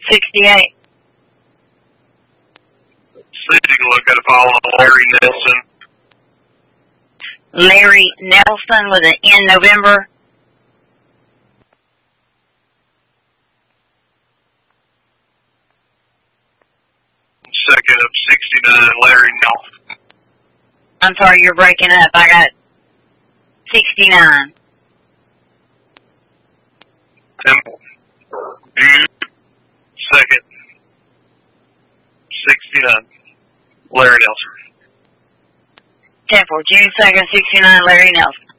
68. Signal, got to follow Larry Nelson. Larry Nelson with an N November. Second of 69, Larry Nelson. I'm sorry, you're breaking up. I got 69. Temple. June 2nd, 69, Larry Nelson. Temple, June 2nd, 69, Larry Nelson.